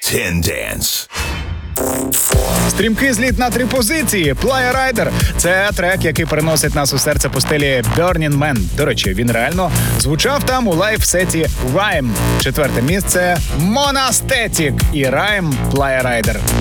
10 Dance. Стрімкий зліт на 3 позиції. Playa Rider – це трек, який переносить нас у серце пустелі Burning Man. До речі, він реально звучав там у лайв-сеті Rhyme. 4 місце – Monastetic і Rhyme Playa Rider.